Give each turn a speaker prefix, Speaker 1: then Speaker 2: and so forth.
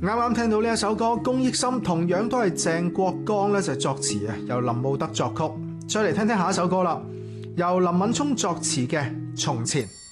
Speaker 1: 啱啱聽到呢一首歌《公益心》，同樣都係鄭國江咧就作詞啊，由林慕德作曲。再嚟聽聽下一首歌啦，由林敏聰作詞嘅《從前》。